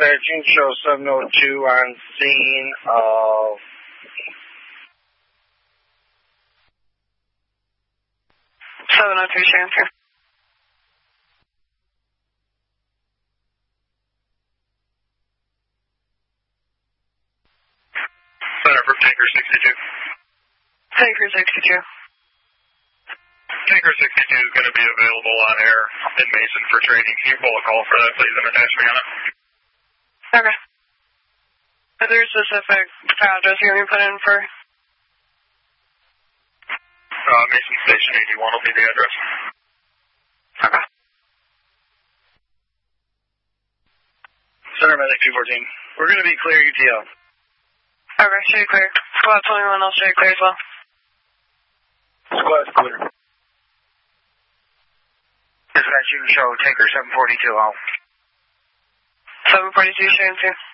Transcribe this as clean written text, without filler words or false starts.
Dispatching, show 702 on scene of... Sharon. Center for Tanker 62. Tanker 62. Tanker 62 is going to be available on air in Mason for training. Can you pull a call for that, please, and attach me on it? Okay. Is there a specific address you want me to put in for? Mason Station 81 will be the address. Okay. Center Medic 214. We're going to be clear UTL. Okay, should be clear. Squad 21, I'll show you clear as well. Squad's clear. Dispatch, you can show Tanker 742 out. 742, Sharon 2.